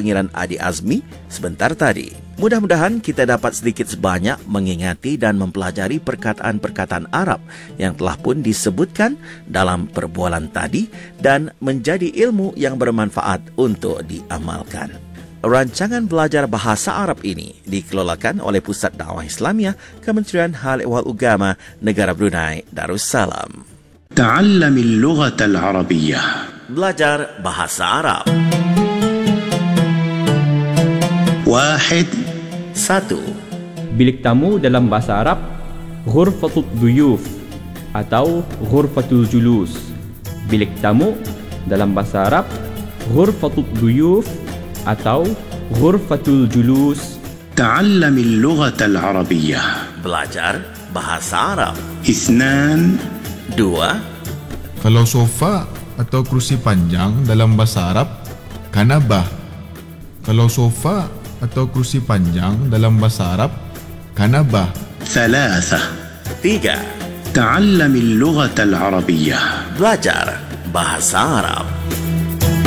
Pangeran Adi Azmi sebentar tadi. Mudah-mudahan kita dapat sedikit sebanyak mengingati dan mempelajari perkataan-perkataan Arab yang telah pun disebutkan dalam perbualan tadi dan menjadi ilmu yang bermanfaat untuk diamalkan. Rancangan belajar bahasa Arab ini dikelolakan oleh Pusat Dakwah Islamiah Kementerian Hal Ehwal Agama Negara Brunei Darussalam. تعلم اللغة العربية. Belajar bahasa Arab. 1. Bilik tamu dalam bahasa Arab ghurfatul duyuf atau ghurfatul julus. Bilik tamu dalam bahasa Arab ghurfatul duyuf atau ghurfatul julus. تعلم اللغة العربية. Belajar bahasa Arab. 2. 2. Kalau sofa atau kerusi panjang dalam bahasa Arab, kanabah. Kalau sofa atau kerusi panjang dalam bahasa Arab, kanabah. 3. 3. تعلم اللغة العربية. Belajar bahasa Arab.